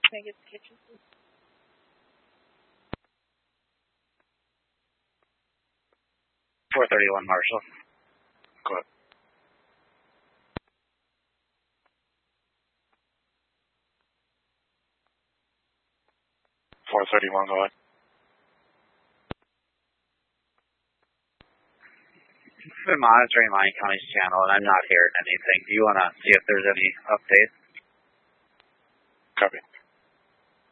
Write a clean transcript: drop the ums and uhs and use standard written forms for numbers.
Can I get the kitchen, please? 431 Marshall. Go ahead. .431, go ahead. I've been monitoring Lyon County's channel, and I'm not hearing anything. Do you want to see if there's any updates? Copy.